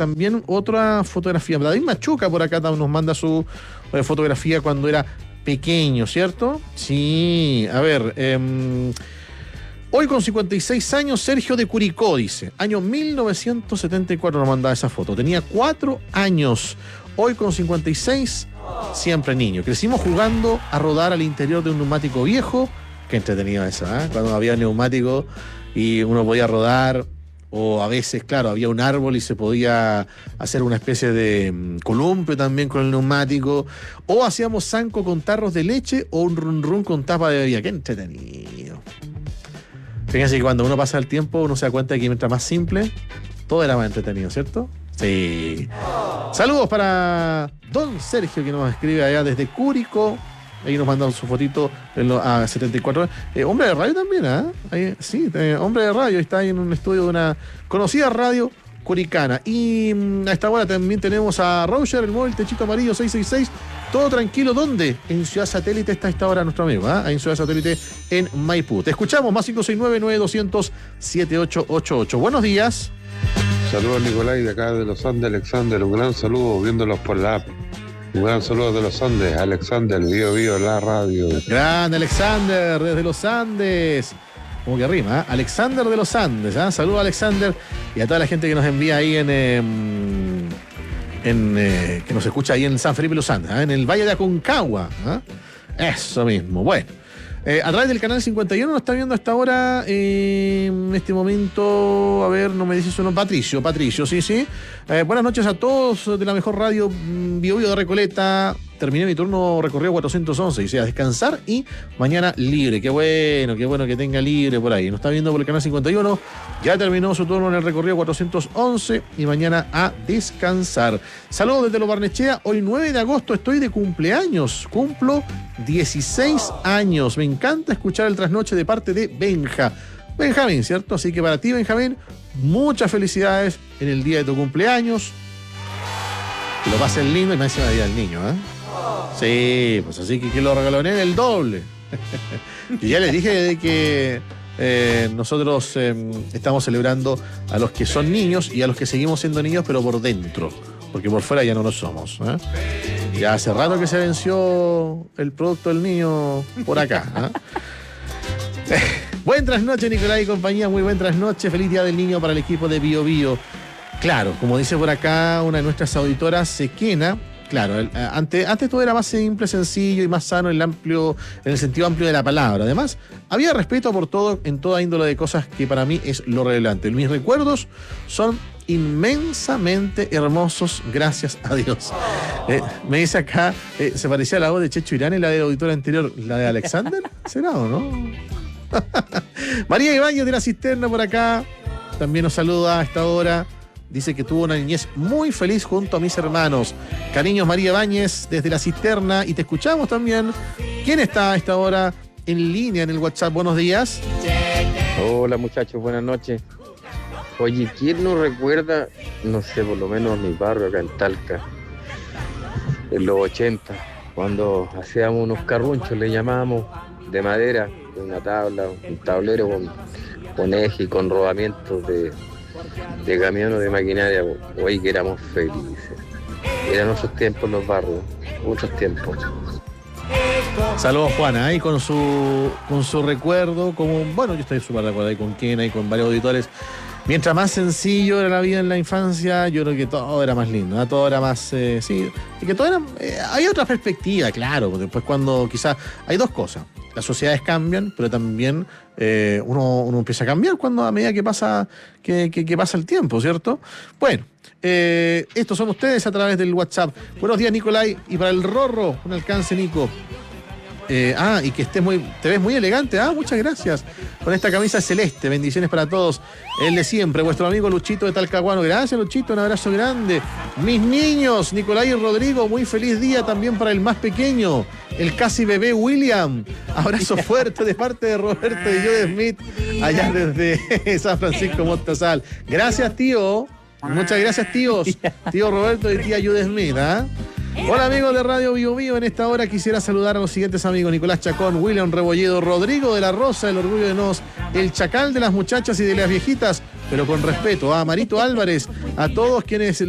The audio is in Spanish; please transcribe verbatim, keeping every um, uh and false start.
también otra fotografía. David Machuca por acá nos manda su eh, fotografía cuando era pequeño, ¿cierto? Sí, a ver. Eh, hoy con cincuenta y seis años, Sergio de Curicó, dice. Año mil novecientos setenta y cuatro nos mandaba esa foto. Tenía cuatro años. Hoy con cincuenta y seis, siempre niño. Crecimos jugando a rodar al interior de un neumático viejo. Qué entretenido eso, ¿eh? Cuando había neumático y uno podía rodar. O a veces, claro, había un árbol y se podía hacer una especie de um, columpio también con el neumático. O hacíamos zanco con tarros de leche o un run run con tapa de bebida. Qué entretenido. Fíjense que cuando uno pasa el tiempo, uno se da cuenta de que mientras más simple, todo era más entretenido, ¿cierto? Sí. Saludos para don Sergio, que nos escribe allá desde Curicó. Ahí nos mandan su fotito a setenta y cuatro. Eh, hombre de radio también, ¿ah? ¿eh? Sí, eh, hombre de radio. Está ahí en un estudio de una conocida radio curicana. Y mmm, a esta hora también tenemos a Roger, el móvil Techito Amarillo seis seis seis. Todo tranquilo, ¿dónde? En Ciudad Satélite está a esta hora nuestro amigo, ¿ah? ¿eh? En Ciudad Satélite, en Maipú. Te escuchamos, más cinco seis nueve, nueve dos cero cero, siete ocho ocho ocho. Buenos días. Saludos, Nicolai, de acá de los Andes, Alexander. Un gran saludo, viéndolos por la app. Un gran saludo de los Andes, Alexander, Bio Bio, la radio. Grande Alexander, desde los Andes. Como que rima, ¿eh? Alexander de los Andes, ¿eh? Saludos a Alexander y a toda la gente que nos envía ahí en... Eh, en eh, que nos escucha ahí en San Felipe de los Andes, ¿eh? En el Valle de Aconcagua, ¿eh? Eso mismo, bueno. Eh, a través del canal cincuenta y uno nos está viendo hasta ahora, eh, en este momento, a ver, no me dice su nombre, Patricio, Patricio, sí, sí. Eh, buenas noches a todos de la mejor radio Bio Bio de Recoleta. Terminé mi turno recorrido cuatrocientos once, y sea, descansar y mañana libre. Qué bueno, qué bueno que tenga libre por ahí. Nos está viendo por el canal cincuenta y uno. Ya terminó su turno en el recorrido cuatrocientos once y mañana a descansar. Saludos desde Lo Barnechea. Hoy nueve de agosto estoy de cumpleaños. Cumplo dieciséis años. Me encanta escuchar el trasnoche de parte de Benja. Benjamín, ¿cierto? Así que para ti, Benjamín, muchas felicidades en el día de tu cumpleaños. Que lo pasen lindo y me encima día del niño, ¿eh? Sí, pues así que, que lo regaloné el doble. Y ya les dije de que eh, nosotros eh, estamos celebrando a los que son niños y a los que seguimos siendo niños, pero por dentro, porque por fuera ya no lo somos, ¿eh? Ya hace rato que se venció el producto del niño por acá, ¿eh? Buen trasnoche, Nicolai y compañía, muy buen trasnoche. Feliz Día del Niño para el equipo de Bio Bio. Claro, como dice por acá una de nuestras auditoras, Sequena. Claro, antes, antes todo era más simple, sencillo y más sano en el, amplio, en el sentido amplio de la palabra. Además, había respeto por todo, en toda índole de cosas que para mí es lo relevante. Mis recuerdos son inmensamente hermosos, gracias a Dios. Eh, me dice acá, eh, se parecía a la voz de Checho Irán y la de la auditora anterior, la de Alexander. ¿Será o no? María Ibáñez de la Cisterna por acá, también nos saluda a esta hora. Dice que tuvo una niñez muy feliz junto a mis hermanos. Cariños, María Báñez, desde La Cisterna. Y te escuchamos también. ¿Quién está a esta hora en línea en el WhatsApp? Buenos días. Hola, muchachos, buenas noches. Oye, ¿quién no recuerda, no sé, por lo menos mi barrio acá en Talca, en los ochenta, cuando hacíamos unos carrunchos, le llamábamos, de madera, de una tabla, un tablero con, con eje y con rodamientos de... de camión o de maquinaria? Hoy que éramos felices. Eran otros tiempos los barrios, otros tiempos. Saludos, Juana, ahí con su con su recuerdo, como, bueno, yo estoy súper de acuerdo ahí con Kena y con varios auditores. Mientras más sencillo era la vida en la infancia, yo creo que todo era más lindo, ¿no? Todo era más, eh, sí, y que todo era, eh, hay otra perspectiva, claro, porque después cuando quizás, hay dos cosas, las sociedades cambian, pero también eh, uno, uno empieza a cambiar cuando a medida que pasa, que, que, que pasa el tiempo, ¿cierto? Bueno, eh, estos son ustedes a través del WhatsApp. Buenos días, Nicolai, y para el Rorro, un alcance, Nico. Eh, ah, y que estés muy, te ves muy elegante. Ah, muchas gracias. Con esta camisa celeste, bendiciones para todos. El de siempre, vuestro amigo Luchito de Talcahuano. Gracias, Luchito, un abrazo grande. Mis niños, Nicolai y Rodrigo, muy feliz día también para el más pequeño, el casi bebé William. Abrazo fuerte de parte de Roberto y Joe Smith, allá desde San Francisco Mostazal. Gracias, tío. Muchas gracias, tíos. Tío Roberto y tía Jude Smith, ¿ah? ¿eh? Hola, amigos de Radio Bio Bio. En esta hora quisiera saludar a los siguientes amigos: Nicolás Chacón, William Rebolledo, Rodrigo de la Rosa, el orgullo de Nos, el chacal de las muchachas y de las viejitas, pero con respeto, a Marito Álvarez, a todos quienes